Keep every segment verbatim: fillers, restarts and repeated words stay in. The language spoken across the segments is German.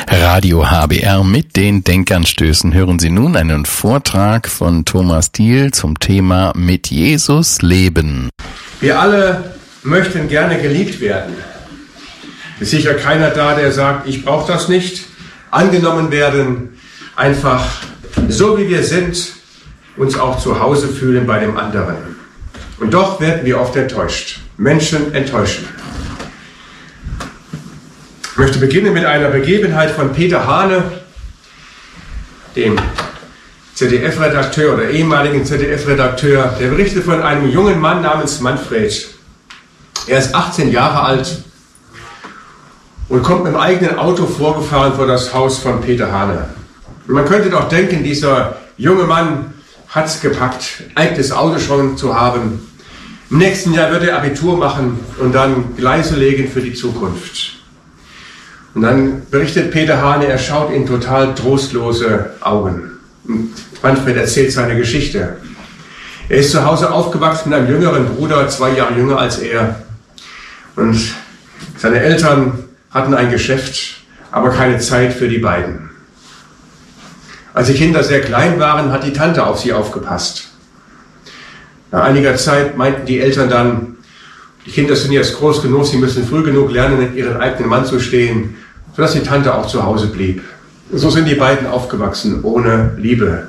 Radio H B R mit den Denkanstößen hören Sie nun einen Vortrag von Thomas Diehl zum Thema Mit Jesus leben. Wir alle möchten gerne geliebt werden. Es ist sicher keiner da, der sagt, ich brauche das nicht. Angenommen werden, einfach so wie wir sind, uns auch zu Hause fühlen bei dem anderen. Und doch werden wir oft enttäuscht. Menschen enttäuschen. Ich möchte beginnen mit einer Begebenheit von Peter Hane, dem Z D F-Redakteur oder ehemaligen Z D F-Redakteur. Der berichtet von einem jungen Mann namens Manfred. Er ist achtzehn Jahre alt und kommt mit dem eigenen Auto vorgefahren vor das Haus von Peter Hane. Und man könnte doch denken, dieser junge Mann hat es gepackt, eigenes Auto schon zu haben. Im nächsten Jahr wird er Abitur machen und dann Gleise legen für die Zukunft. Und dann berichtet Peter Hane, er schaut in total trostlose Augen. Und Manfred erzählt seine Geschichte. Er ist zu Hause aufgewachsen mit einem jüngeren Bruder, zwei Jahre jünger als er. Und seine Eltern hatten ein Geschäft, aber keine Zeit für die beiden. Als die Kinder sehr klein waren, hat die Tante auf sie aufgepasst. Nach einiger Zeit meinten die Eltern dann, die Kinder sind jetzt groß genug, sie müssen früh genug lernen, in ihren eigenen Mann zu stehen, sodass die Tante auch zu Hause blieb. So sind die beiden aufgewachsen, ohne Liebe.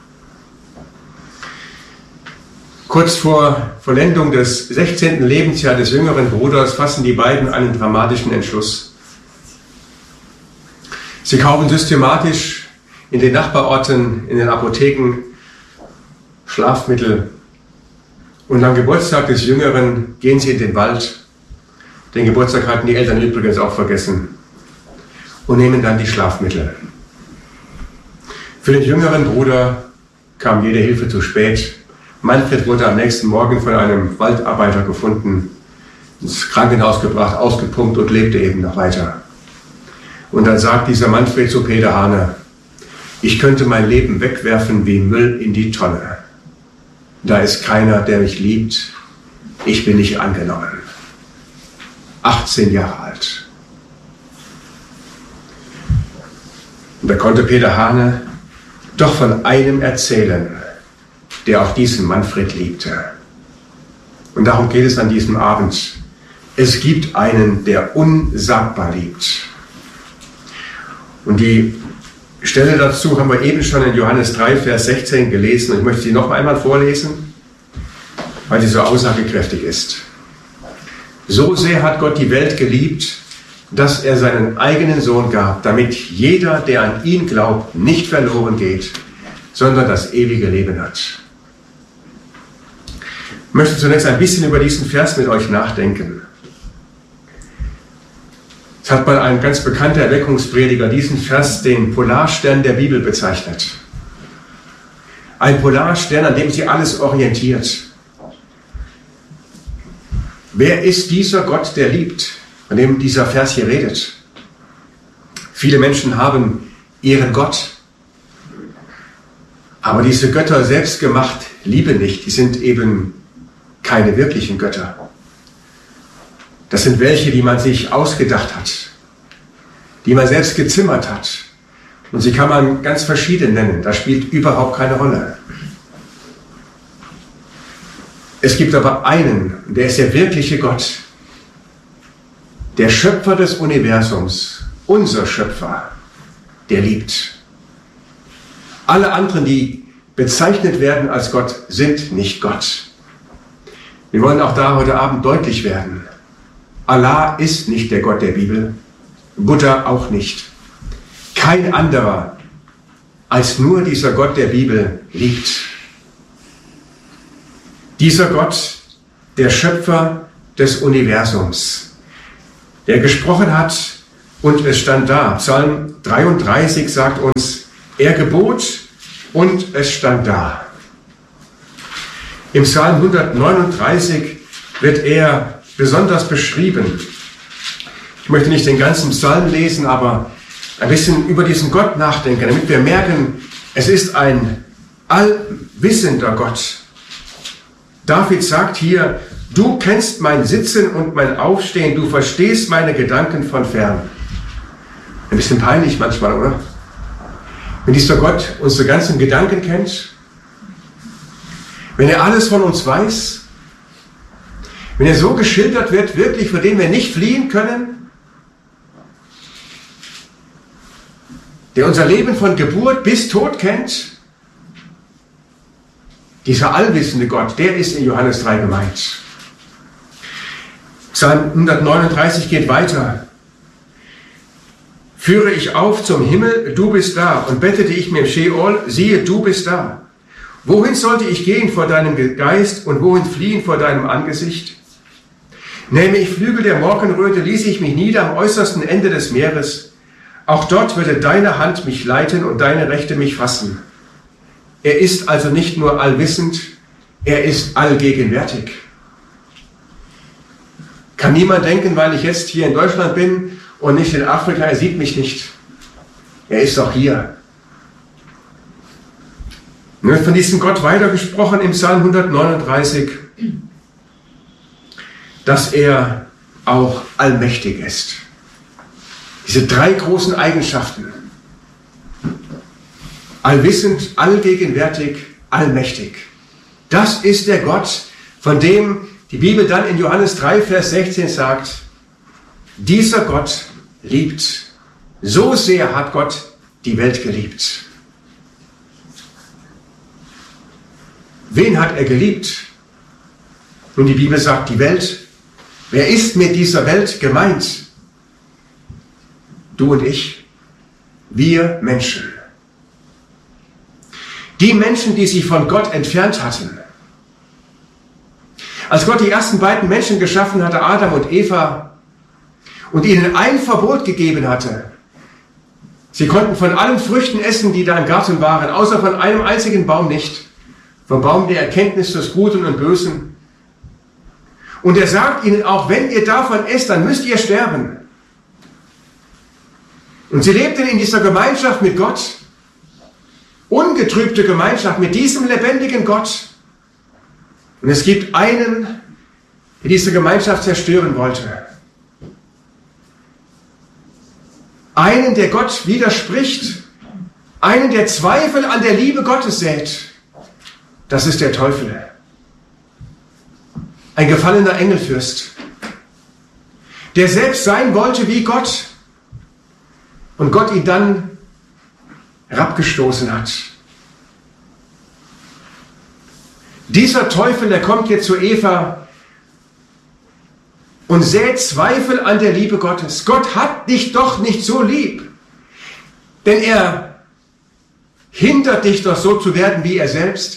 Kurz vor Vollendung des sechzehnten Lebensjahres des jüngeren Bruders fassen die beiden einen dramatischen Entschluss. Sie kaufen systematisch in den Nachbarorten, in den Apotheken Schlafmittel. Und am Geburtstag des Jüngeren gehen sie in den Wald. Den Geburtstag hatten die Eltern übrigens auch vergessen. Und nehmen dann die Schlafmittel. Für den jüngeren Bruder kam jede Hilfe zu spät. Manfred wurde am nächsten Morgen von einem Waldarbeiter gefunden, ins Krankenhaus gebracht, ausgepumpt und lebte eben noch weiter. Und dann sagt dieser Manfred zu Peter Hane, ich könnte mein Leben wegwerfen wie Müll in die Tonne. Da ist keiner, der mich liebt. Ich bin nicht angenommen. achtzehn Jahre alt. Und da konnte Peter Hane doch von einem erzählen, der auch diesen Manfred liebte. Und darum geht es an diesem Abend. Es gibt einen, der unsagbar liebt. Und die Stelle dazu haben wir eben schon in Johannes drei, Vers sechzehn gelesen. Und ich möchte sie noch einmal vorlesen, weil sie so aussagekräftig ist. So sehr hat Gott die Welt geliebt, dass er seinen eigenen Sohn gab, damit jeder, der an ihn glaubt, nicht verloren geht, sondern das ewige Leben hat. Ich möchte zunächst ein bisschen über diesen Vers mit euch nachdenken. Es hat mal ein ganz bekannter Erweckungsprediger diesen Vers den Polarstern der Bibel bezeichnet. Ein Polarstern, an dem sich alles orientiert. Wer ist dieser Gott, der liebt, von dem dieser Vers hier redet? Viele Menschen haben ihren Gott, aber diese Götter selbst gemacht lieben nicht. Die sind eben keine wirklichen Götter. Das sind welche, die man sich ausgedacht hat, die man selbst gezimmert hat. Und sie kann man ganz verschieden nennen. Das spielt überhaupt keine Rolle. Es gibt aber einen, der ist der wirkliche Gott, der Schöpfer des Universums, unser Schöpfer, der liebt. Alle anderen, die bezeichnet werden als Gott, sind nicht Gott. Wir wollen auch da heute Abend deutlich werden. Allah ist nicht der Gott der Bibel, Buddha auch nicht. Kein anderer als nur dieser Gott der Bibel liebt. Dieser Gott, der Schöpfer des Universums, der gesprochen hat und es stand da. Psalm dreiunddreißig sagt uns, er gebot und es stand da. Im Psalm hundertneununddreißig wird er besonders beschrieben. Ich möchte nicht den ganzen Psalm lesen, aber ein bisschen über diesen Gott nachdenken, damit wir merken, es ist ein allwissender Gott. David sagt hier, du kennst mein Sitzen und mein Aufstehen, du verstehst meine Gedanken von fern. Ein bisschen peinlich manchmal, oder? Wenn dieser Gott unsere ganzen Gedanken kennt, wenn er alles von uns weiß, wenn er so geschildert wird, wirklich vor dem wir nicht fliehen können, der unser Leben von Geburt bis Tod kennt, dieser allwissende Gott, der ist in Johannes drei gemeint. Psalm hundertneununddreißig geht weiter. Führe ich auf zum Himmel, du bist da, und bettete ich mir im Scheol, siehe, du bist da. Wohin sollte ich gehen vor deinem Geist und wohin fliehen vor deinem Angesicht? Nähme ich Flügel der Morgenröte, ließe ich mich nieder am äußersten Ende des Meeres. Auch dort würde deine Hand mich leiten und deine Rechte mich fassen. Er ist also nicht nur allwissend, er ist allgegenwärtig. Kann niemand denken, weil ich jetzt hier in Deutschland bin und nicht in Afrika, er sieht mich nicht. Er ist auch hier. Und wird von diesem Gott weitergesprochen im Psalm hundertneununddreißig, dass er auch allmächtig ist. Diese drei großen Eigenschaften. Allwissend, allgegenwärtig, allmächtig. Das ist der Gott, von dem die Bibel dann in Johannes drei, Vers sechzehn sagt, dieser Gott liebt. So sehr hat Gott die Welt geliebt. Wen hat er geliebt? Nun, die Bibel sagt die Welt. Wer ist mit dieser Welt gemeint? Du und ich. Wir Menschen. Die Menschen, die sich von Gott entfernt hatten. Als Gott die ersten beiden Menschen geschaffen hatte, Adam und Eva, und ihnen ein Verbot gegeben hatte, sie konnten von allen Früchten essen, die da im Garten waren, außer von einem einzigen Baum nicht, vom Baum der Erkenntnis des Guten und Bösen. Und er sagt ihnen auch, wenn ihr davon esst, dann müsst ihr sterben. Und sie lebten in dieser Gemeinschaft mit Gott, ungetrübte Gemeinschaft mit diesem lebendigen Gott. Und es gibt einen, der diese Gemeinschaft zerstören wollte. Einen, der Gott widerspricht. Einen, der Zweifel an der Liebe Gottes sät. Das ist der Teufel. Ein gefallener Engelfürst, der selbst sein wollte wie Gott und Gott ihn dann herabgestoßen hat. Dieser Teufel, der kommt jetzt zu Eva und sät Zweifel an der Liebe Gottes. Gott hat dich doch nicht so lieb, denn er hindert dich doch so zu werden wie er selbst.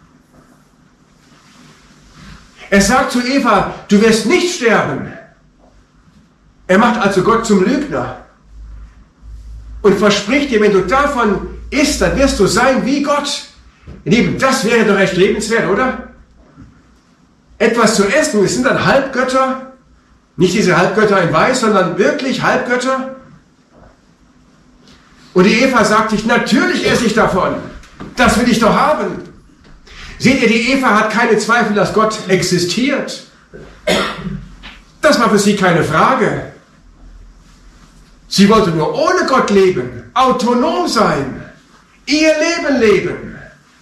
Er sagt zu Eva, du wirst nicht sterben. Er macht also Gott zum Lügner und verspricht dir, wenn du davon isst, dann wirst du sein wie Gott. Ihr Lieben, das wäre doch echt lebenswert, oder? Etwas zu essen, es sind dann Halbgötter, nicht diese Halbgötter in Weiß, sondern wirklich Halbgötter. Und die Eva sagt sich, natürlich esse ich davon, das will ich doch haben. Seht ihr, die Eva hat keine Zweifel, dass Gott existiert. Das war für sie keine Frage. Sie wollte nur ohne Gott leben, autonom sein, ihr Leben leben.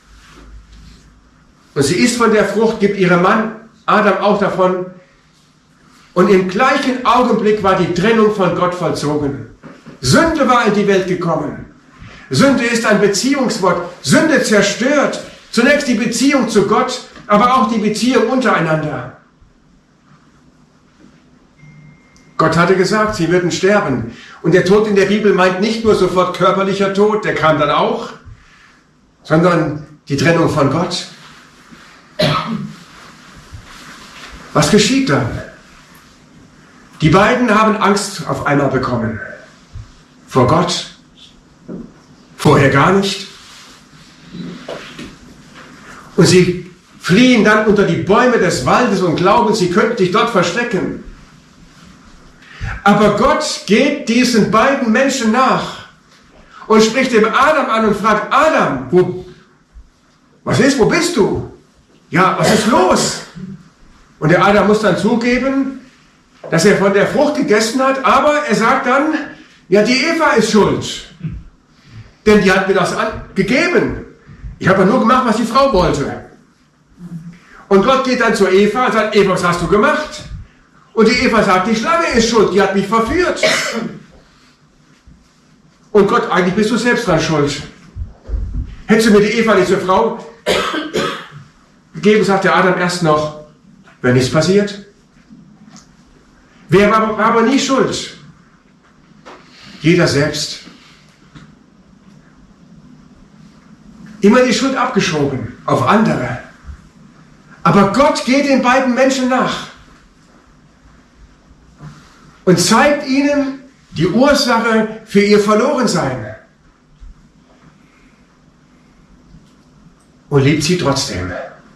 Und sie isst von der Frucht, gibt ihrem Mann Adam auch davon. Und im gleichen Augenblick war die Trennung von Gott vollzogen. Sünde war in die Welt gekommen. Sünde ist ein Beziehungswort. Sünde zerstört zunächst die Beziehung zu Gott, aber auch die Beziehung untereinander. Gott hatte gesagt, sie würden sterben. Und der Tod in der Bibel meint nicht nur sofort körperlicher Tod, der kam dann auch, sondern die Trennung von Gott. Was geschieht dann? Die beiden haben Angst auf einmal bekommen. Vor Gott. Vorher gar nicht. Und sie fliehen dann unter die Bäume des Waldes und glauben, sie könnten sich dort verstecken. Aber Gott geht diesen beiden Menschen nach und spricht dem Adam an und fragt, Adam, wo, was ist, wo bist du? Ja, was ist los? Und der Adam muss dann zugeben, dass er von der Frucht gegessen hat, aber er sagt dann, Ja, die Eva ist schuld. Denn die hat mir das gegeben. Ich habe ja nur gemacht, was die Frau wollte. Und Gott geht dann zu Eva und sagt, Eva, was hast du gemacht? Und die Eva sagt, die Schlange ist schuld, die hat mich verführt. Und Gott, eigentlich bist du selbst dran schuld. Hättest du mir die Eva, diese Frau, gegeben, sagt der Adam erst noch, wenn nichts passiert. Wer war, war aber nie schuld? Jeder selbst. Immer die Schuld abgeschoben auf andere. Aber Gott geht den beiden Menschen nach und zeigt ihnen die Ursache für ihr Verlorensein und liebt sie trotzdem.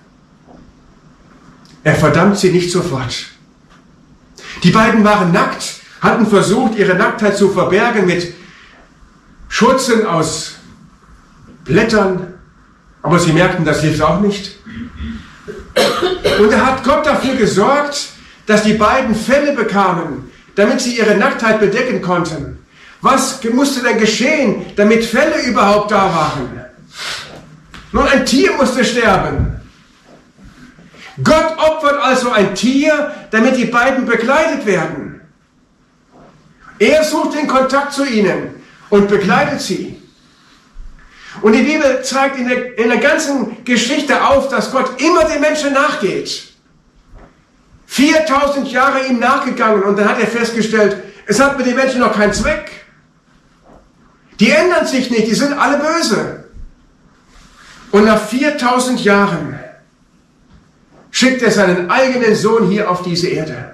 Er verdammt sie nicht sofort. Die beiden waren nackt, hatten versucht, ihre Nacktheit zu verbergen mit Schurzen aus Blättern, aber sie merkten, das hilft auch nicht. Und da hat Gott dafür gesorgt, dass die beiden Felle bekamen, damit sie ihre Nacktheit bedecken konnten. Was musste denn geschehen, damit Felle überhaupt da waren? Nun, ein Tier musste sterben. Gott opfert also ein Tier, damit die beiden begleitet werden. Er sucht den Kontakt zu ihnen und begleitet sie. Und die Bibel zeigt in der, in der ganzen Geschichte auf, dass Gott immer den Menschen nachgeht. viertausend Jahre ihm nachgegangen und dann hat er festgestellt, es hat mit den Menschen noch keinen Zweck. Die ändern sich nicht, die sind alle böse. Und nach viertausend Jahren schickt er seinen eigenen Sohn hier auf diese Erde.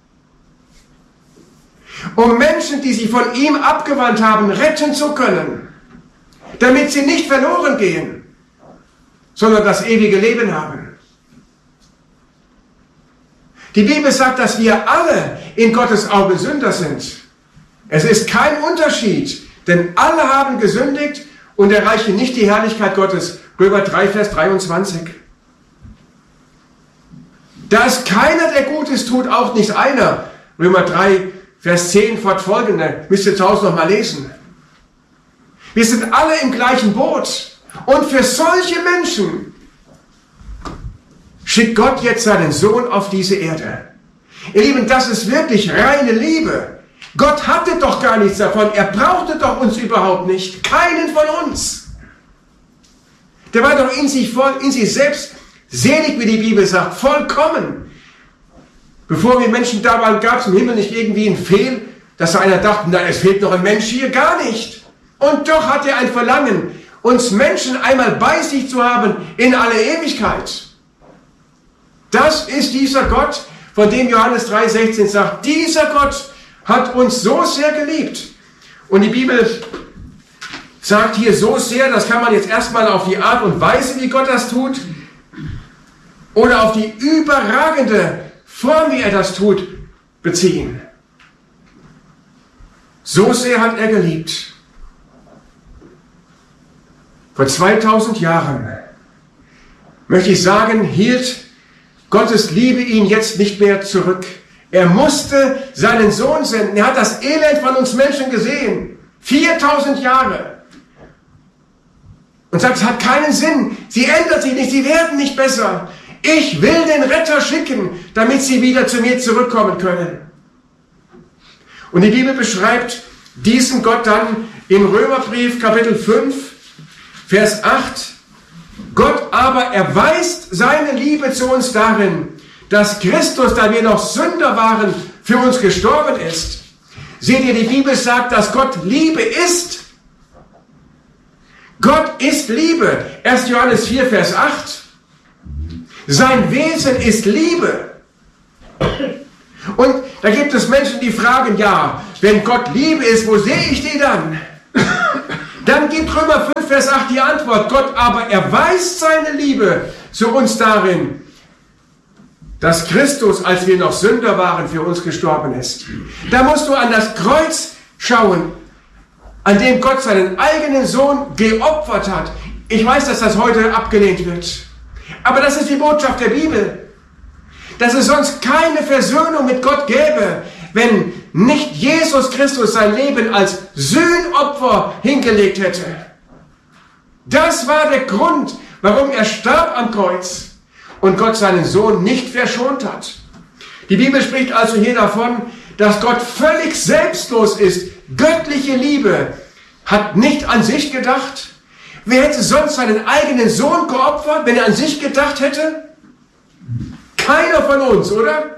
Um Menschen, die sich von ihm abgewandt haben, retten zu können, damit sie nicht verloren gehen, sondern das ewige Leben haben. Die Bibel sagt, dass wir alle in Gottes Augen Sünder sind. Es ist kein Unterschied, denn alle haben gesündigt und erreichen nicht die Herrlichkeit Gottes. Römer drei, Vers dreiundzwanzig. Da ist keiner, der Gutes tut, auch nicht einer. Römer drei, Vers zehn fortfolgende. Müsst ihr zu Hause noch mal lesen. Wir sind alle im gleichen Boot. Und für solche Menschen schickt Gott jetzt seinen Sohn auf diese Erde. Ihr Lieben, das ist wirklich reine Liebe. Gott hatte doch gar nichts davon. Er brauchte doch uns überhaupt nicht. Keinen von uns. Der war doch in sich, voll, in sich selbst selig, wie die Bibel sagt, vollkommen. Bevor wir Menschen da waren, gab es im Himmel nicht irgendwie ein Fehl, dass da einer dachte, na, es fehlt noch ein Mensch hier. Gar nicht. Und doch hat er ein Verlangen, uns Menschen einmal bei sich zu haben in alle Ewigkeit. Das ist dieser Gott, von dem Johannes drei, sechzehn sagt, dieser Gott hat uns so sehr geliebt. Und die Bibel sagt hier so sehr, das kann man jetzt erstmal auf die Art und Weise, wie Gott das tut, oder auf die überragende Form, wie er das tut, beziehen. So sehr hat er geliebt. Vor zweitausend Jahren, möchte ich sagen, hielt Gottes Liebe ihn jetzt nicht mehr zurück. Er musste seinen Sohn senden. Er hat das Elend von uns Menschen gesehen. viertausend Jahre. Und sagt, es hat keinen Sinn. Sie ändert sich nicht. Sie werden nicht besser. Ich will den Retter schicken, damit sie wieder zu mir zurückkommen können. Und die Bibel beschreibt diesen Gott dann im Römerbrief Kapitel fünf, Vers acht. Gott aber erweist seine Liebe zu uns darin, dass Christus, da wir noch Sünder waren, für uns gestorben ist. Seht ihr, die Bibel sagt, dass Gott Liebe ist. Gott ist Liebe. erster Johannes vier, Vers acht. Sein Wesen ist Liebe. Und da gibt es Menschen, die fragen, ja, wenn Gott Liebe ist, wo sehe ich die dann? Dann gibt Römer fünf, Vers acht die Antwort. Gott aber erweist seine Liebe zu uns darin, dass Christus, als wir noch Sünder waren, für uns gestorben ist. Da musst du an das Kreuz schauen, an dem Gott seinen eigenen Sohn geopfert hat. Ich weiß, dass das heute abgelehnt wird. Aber das ist die Botschaft der Bibel. Dass es sonst keine Versöhnung mit Gott gäbe, wenn nicht Jesus Christus sein Leben als Sühnopfer hingelegt hätte. Das war der Grund, warum er starb am Kreuz und Gott seinen Sohn nicht verschont hat. Die Bibel spricht also hier davon, dass Gott völlig selbstlos ist. Göttliche Liebe hat nicht an sich gedacht. Wer hätte sonst seinen eigenen Sohn geopfert, wenn er an sich gedacht hätte? Keiner von uns, oder?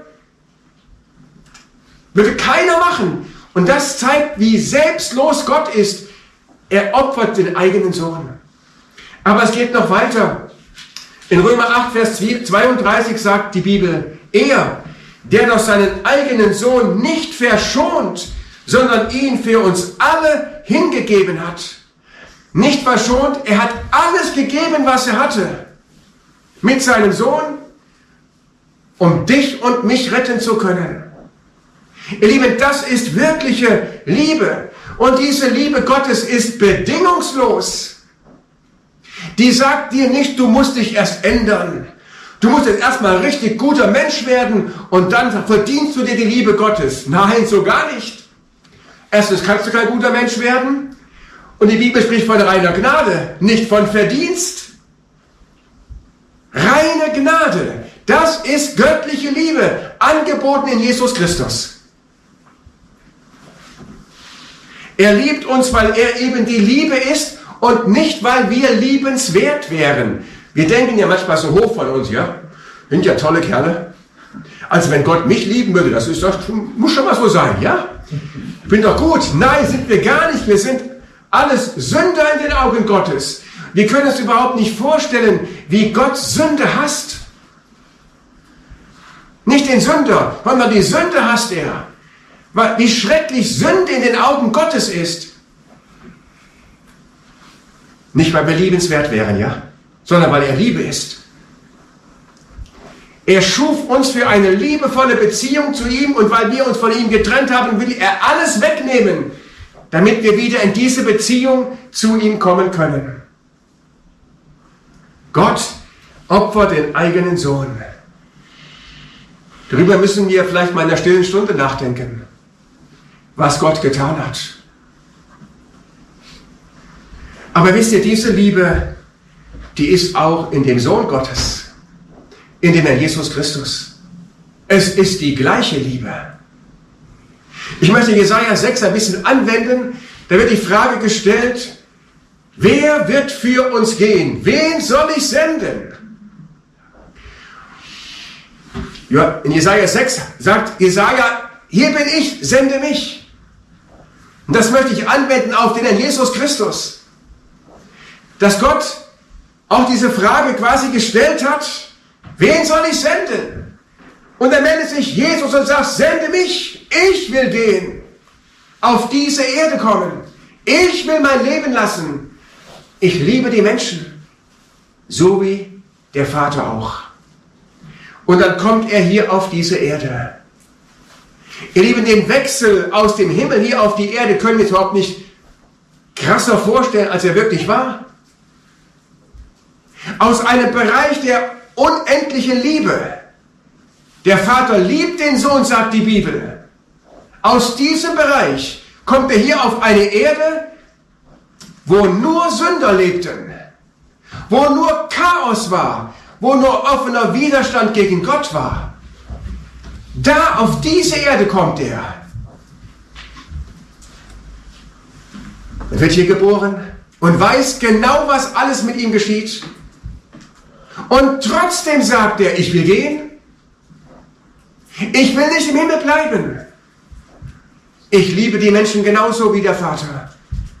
Würde keiner machen. Und das zeigt, wie selbstlos Gott ist. Er opfert den eigenen Sohn. Aber es geht noch weiter. In Römer acht, Vers zweiunddreißig sagt die Bibel, er, der doch seinen eigenen Sohn nicht verschont, sondern ihn für uns alle hingegeben hat. Nicht verschont, er hat alles gegeben, was er hatte, mit seinem Sohn, um dich und mich retten zu können. Ihr Lieben, das ist wirkliche Liebe. Und diese Liebe Gottes ist bedingungslos. Die sagt dir nicht, du musst dich erst ändern. Du musst jetzt erstmal ein richtig guter Mensch werden und dann verdienst du dir die Liebe Gottes. Nein, so gar nicht. Erstens kannst du kein guter Mensch werden und die Bibel spricht von reiner Gnade, nicht von Verdienst. Reine Gnade, das ist göttliche Liebe, angeboten in Jesus Christus. Er liebt uns, weil er eben die Liebe ist und nicht, weil wir liebenswert wären. Wir denken ja manchmal so hoch von uns, ja, sind ja tolle Kerle. Also wenn Gott mich lieben würde, das ist doch, muss schon mal so sein, ja? Ich bin doch gut. Nein, sind wir gar nicht. Wir sind alles Sünder in den Augen Gottes. Wir können uns überhaupt nicht vorstellen, wie Gott Sünde hasst. Nicht den Sünder, sondern die Sünde hasst er. Wie schrecklich Sünde in den Augen Gottes ist. Nicht, weil wir liebenswert wären, ja, sondern weil er Liebe ist. Er schuf uns für eine liebevolle Beziehung zu ihm und weil wir uns von ihm getrennt haben, will er alles wegnehmen, damit wir wieder in diese Beziehung zu ihm kommen können. Gott opfert den eigenen Sohn. Darüber müssen wir vielleicht mal in der stillen Stunde nachdenken, was Gott getan hat. Aber wisst ihr, diese Liebe, die ist auch in dem Sohn Gottes, in dem Herrn Jesus Christus. Es ist die gleiche Liebe. Ich möchte Jesaja sechs ein bisschen anwenden. Da wird die Frage gestellt, wer wird für uns gehen? Wen soll ich senden? Ja, in Jesaja sechs sagt Jesaja, hier bin ich, sende mich. Und das möchte ich anwenden auf den Herrn Jesus Christus. Dass Gott auch diese Frage quasi gestellt hat, wen soll ich senden? Und dann meldet sich Jesus und sagt, sende mich, ich will gehen, auf diese Erde kommen. Ich will mein Leben lassen. Ich liebe die Menschen, so wie der Vater auch. Und dann kommt er hier auf diese Erde. Ihr Lieben, den Wechsel aus dem Himmel hier auf die Erde können wir uns überhaupt nicht krasser vorstellen, als er wirklich war. Aus einem Bereich der unendlichen Liebe. Der Vater liebt den Sohn, sagt die Bibel. Aus diesem Bereich kommt er hier auf eine Erde, wo nur Sünder lebten, wo nur Chaos war, wo nur offener Widerstand gegen Gott war. Da, auf diese Erde kommt er. Er wird hier geboren und weiß genau, was alles mit ihm geschieht. Und trotzdem sagt er, ich will gehen. Ich will nicht im Himmel bleiben. Ich liebe die Menschen genauso wie der Vater.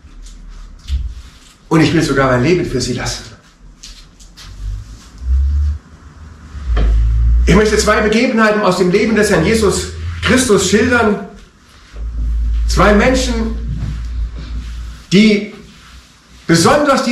Und ich will sogar mein Leben für sie lassen. Ich möchte zwei Begebenheiten aus dem Leben des Herrn Jesus Christus schildern. Zwei Menschen, die besonders die